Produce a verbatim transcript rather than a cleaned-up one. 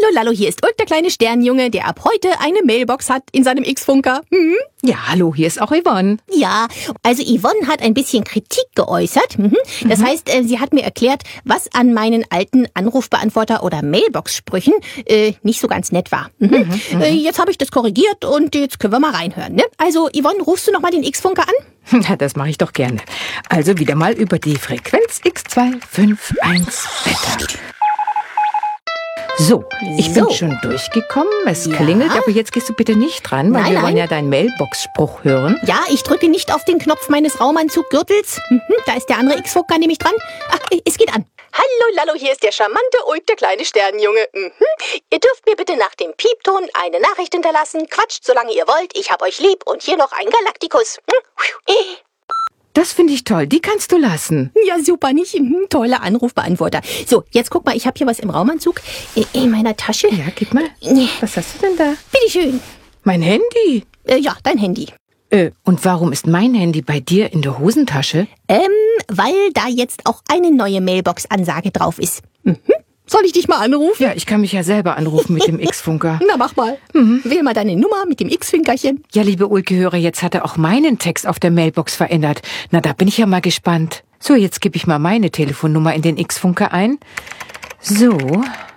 Hallo Lallo, hier ist Ulk, der kleine Sternjunge, der ab heute eine Mailbox hat in seinem X-Funker. Hm? Ja, hallo, hier ist auch Yvonne. Ja, also Yvonne hat ein bisschen Kritik geäußert. Mhm. Das mhm. heißt, äh, sie hat mir erklärt, was an meinen alten Anrufbeantworter- oder Mailbox-Sprüchen äh, nicht so ganz nett war. Mhm. Mhm. Äh, jetzt habe ich das korrigiert und jetzt können wir mal reinhören. Ne? Also Yvonne, rufst du noch mal den X-Funker an? Na, das mache ich doch gerne. Also wieder mal über die Frequenz X zwei fünf eins Wetter. So, ich So. bin schon durchgekommen. Es Ja. klingelt, aber jetzt gehst du bitte nicht dran, weil Nein, wir wollen nein. ja deinen Mailbox-Spruch hören. Ja, ich drücke nicht auf den Knopf meines Raumanzuggürtels. Mhm. Da ist der andere X-Funker nämlich dran. Ach, es geht an. Hallo Lallo, hier ist der charmante Ulk, der kleine Sternjunge. Mhm. Ihr dürft mir bitte nach dem Piepton eine Nachricht hinterlassen. Quatscht, solange ihr wollt. Ich hab euch lieb und hier noch ein Galaktikus. Mhm. Das finde ich toll, die kannst du lassen. Ja, super, nicht? Mhm, toller Anrufbeantworter. So, jetzt guck mal, ich habe hier was im Raumanzug äh, in meiner Tasche. Ja, gib mal. Was hast du denn da? Bitteschön. Mein Handy. Äh, ja, dein Handy. Äh, und warum ist mein Handy bei dir in der Hosentasche? Ähm, weil da jetzt auch eine neue Mailbox-Ansage drauf ist. Mhm. Soll ich dich mal anrufen? Ja, ich kann mich ja selber anrufen mit dem X-Funker. Na, mach mal. Mhm. Wähl mal deine Nummer mit dem X-Finkerchen. Ja, liebe Ulke-Hörer, jetzt hat er auch meinen Text auf der Mailbox verändert. Na, da bin ich ja mal gespannt. So, jetzt gebe ich mal meine Telefonnummer in den X-Funker ein. So,